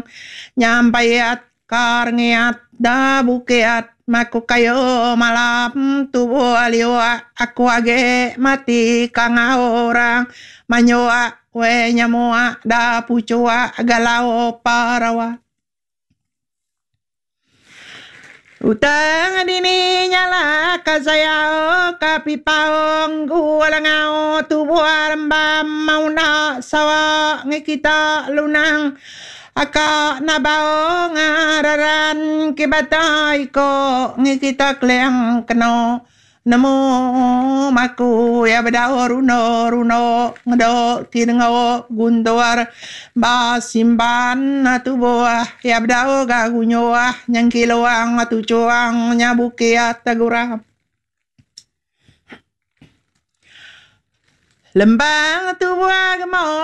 nyampai karngiat da bukiat maku kayo malam tubuh aliwa aku age mati kang orang manyoa we nyamoa da pucua galau parawa utang dini nyala kasaya kapipaong gualangao tubuh arambam mauna sawa ngikita lunang aka nabao ngararan kibatay ko ngikita kleng kano namo maku ya badao runo ngado tinango gundoar basimban atubo ya badao gagunyo nyang kiloang atucuang nyabuki atagura lembang tubuh agamo